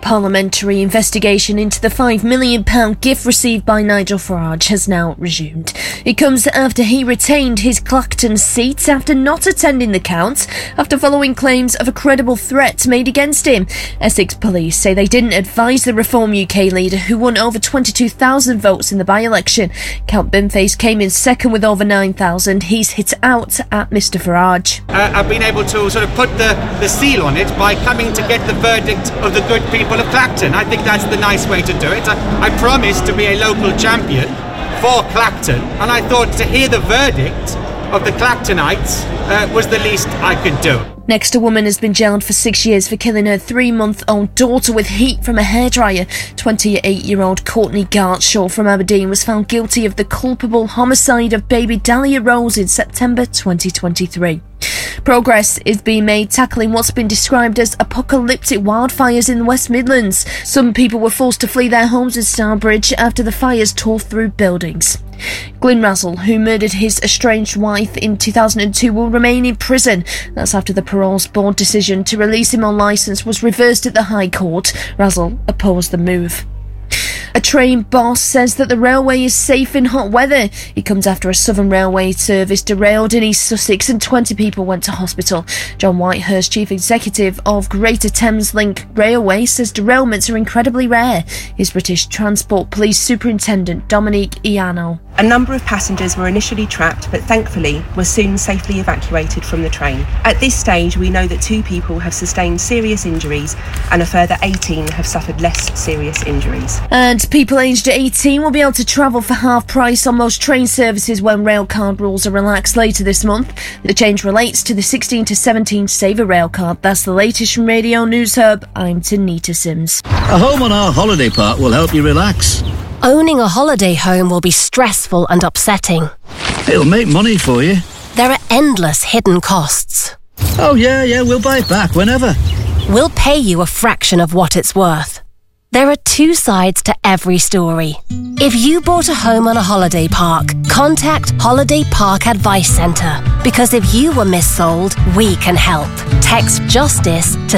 Parliamentary investigation into the £5 million gift received by Nigel Farage has now resumed. It comes after he retained his Clacton seat after not attending the count, after following claims of a credible threat made against him. Essex police say they didn't advise the Reform UK leader, who won over 22,000 votes in the by-election. Count Binface came in second with over 9,000. He's hit out at Mr Farage. I've been able to sort of put the seal on it by coming to get the verdict of the good people of Clacton. I think that's the nice way to do it. I promised to be a local champion for Clacton, and I thought to hear the verdict of the Clactonites was the least I could do. Next, a woman has been jailed for 6 years for killing her 3-month-old daughter with heat from a hairdryer. 28-year-old Courtney Gartshaw from Aberdeen was found guilty of the culpable homicide of baby Dahlia Rose in September 2023. Progress is being made tackling what's been described as apocalyptic wildfires in the West Midlands. Some people were forced to flee their homes in Stourbridge after the fires tore through buildings. Glyn Razzle, who murdered his estranged wife in 2002, will remain in prison. That's after the Paroles Board decision to release him on licence was reversed at the High Court. Razzle opposed the move. A train boss says that the railway is safe in hot weather. It comes after a Southern Railway service derailed in East Sussex and 20 people went to hospital. John Whitehurst, Chief Executive of Greater Thames Link Railway, says derailments are incredibly rare. His British Transport Police Superintendent Dominique Iano. A number of passengers were initially trapped, but thankfully were soon safely evacuated from the train. At this stage, we know that 2 people have sustained serious injuries and a further 18 have suffered less serious injuries. And people aged 18 will be able to travel for half price on most train services when railcard rules are relaxed later this month. The change relates to the 16 to 17 Saver railcard. That's the latest from Radio News Hub. I'm Tanita Sims. A home on our holiday park will help you relax. Owning a holiday home will be stressful and upsetting. It'll make money for you. There are endless hidden costs. Oh yeah, we'll buy it back whenever. We'll pay you a fraction of what it's worth. There are 2 sides to every story. If you bought a home on a holiday park, contact Holiday Park Advice Centre, because if you were missold, we can help. Text JUSTICE to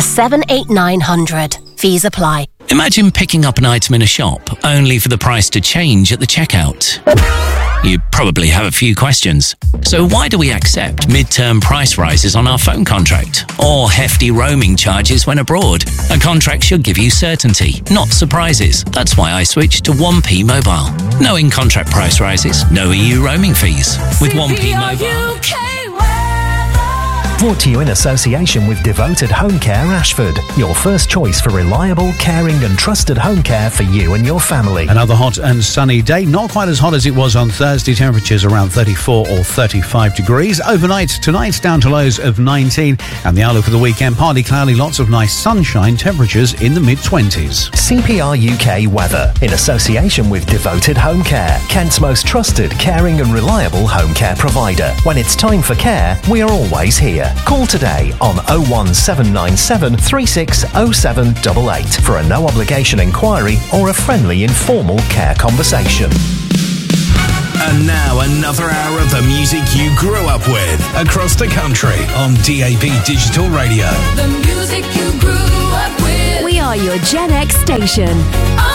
78900. Fees apply. Imagine picking up an item in a shop only for the price to change at the checkout. You probably have a few questions. So why do we accept mid-term price rises on our phone contract? Or hefty roaming charges when abroad? A contract should give you certainty, not surprises. That's why I switched to 1P Mobile. No in-contract price rises, no EU roaming fees. With 1P Mobile... Brought to you in association with Devoted Home Care Ashford, your first choice for reliable, caring and trusted home care for you and your family. Another hot and sunny day, not quite as hot as it was on Thursday. Temperatures around 34 or 35 degrees. Overnight, tonight down to lows of 19. And the outlook for the weekend, partly cloudy, lots of nice sunshine, temperatures in the mid-20s. CPR UK weather, in association with Devoted Home Care, Kent's most trusted, caring and reliable home care provider. When it's time for care, we are always here. Call today on 01797 360788 for a no-obligation inquiry or a friendly, informal care conversation. And now another hour of the music you grew up with across the country on DAB Digital Radio. The music you grew up with. We are your Gen X station.